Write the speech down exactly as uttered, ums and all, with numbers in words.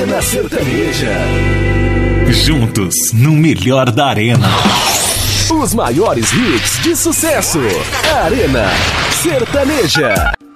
Na Sertaneja. Juntos, no melhor da Arena. Os maiores hits de sucesso. Arena Sertaneja.